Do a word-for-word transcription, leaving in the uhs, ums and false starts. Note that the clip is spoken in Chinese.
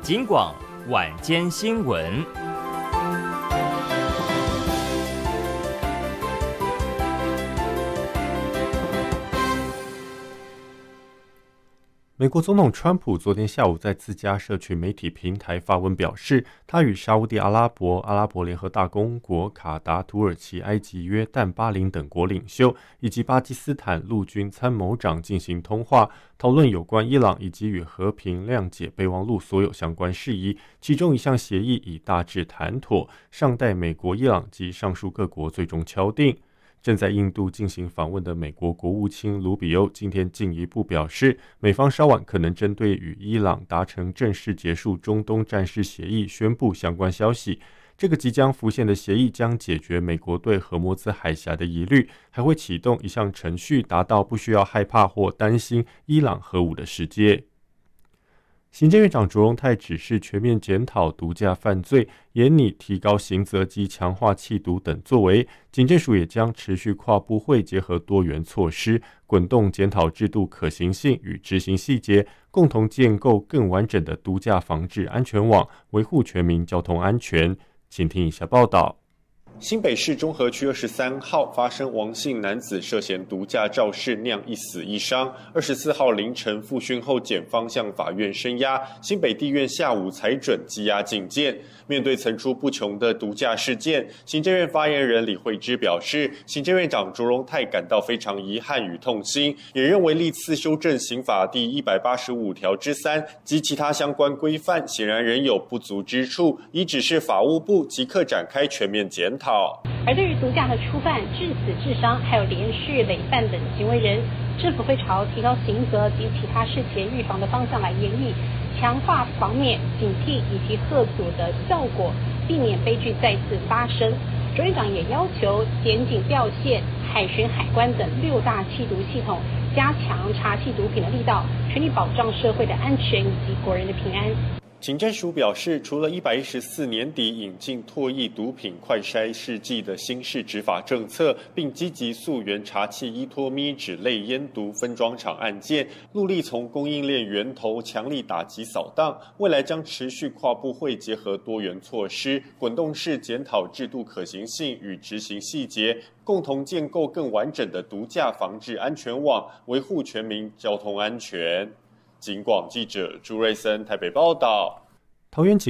警广晚间新闻。 美国总统川普昨天下午在自家社群媒体平台发文表示，他与沙烏地阿拉伯、阿拉伯联合大公国、卡达、土耳其、埃及、约旦、巴林等国领袖以及巴基斯坦陆军参谋长进行通话，讨论有关伊朗以及与和平谅解备忘录所有相关事宜，其中一项协议已大致谈妥，尚待美国、伊朗及上述各国最终敲定。正在印度进行访问的美国国务卿卢比欧今天进一步表示，美方稍晚可能针对与伊朗达成正式结束中东战事协议宣布相关消息。这个即将浮现的协议将解决美国对荷默兹海峡的疑虑，还会启动一项程序，达到不需要害怕或担心伊朗核武的世界。行政院长卓荣泰指示全面检讨毒驾犯罪，严拟提高刑责及强化缉毒等作为。警政署也将持续跨部会结合多元措施，滚动检讨制度可行性与执行细节，共同建构更完整的毒驾防治安全网，维护全民交通安全。请听以下报道。 新北市中和区二十三号发生王姓男子涉嫌毒驾肇事酿一死一伤。二十四号凌晨复讯后，检方向法院声押，新北地院下午裁准羁押禁见。面对层出不穷的毒驾事件，行政院发言人李惠芝表示，行政院长卓荣泰感到非常遗憾与痛心，也认为历次修正刑法第一百八十五条之三及其他相关规范显然仍有不足之处，已指示法务部即刻展开全面检讨。 而对于毒驾的初犯、致死致伤，还有连续累犯等行为人，政府会朝提高刑责及其他事前预防的方向来研议，强化防免、警惕以及嚇阻的效果，避免悲剧再次发生。卓院长也要求检警调线、海巡、海关等六大缉毒系统，加强查缉毒品的力道，全力保障社会的安全以及国人的平安。 警政署表示，除了一百一十四年底引进唾液毒品快筛试剂的新式执法政策，并积极溯源查缉依托咪脂类烟毒分装厂案件，陆力从供应链源头强力打击扫荡。未来将持续跨部会结合多元措施，滚动式检讨制度可行性与执行细节，共同建构更完整的毒驾防治安全网，维护全民交通安全。警广记者朱瑞森台北报道。 桃园警